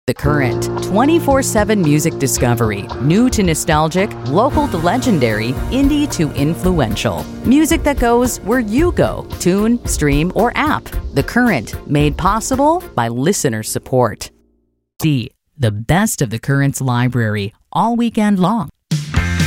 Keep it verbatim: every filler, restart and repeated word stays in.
The Current, twenty-four seven music discovery. New to nostalgic, local to legendary, indie to influential. Music that goes where you go. Tune, stream, or app. The Current, made possible by listener support. D. The best of The Current's library, all weekend long.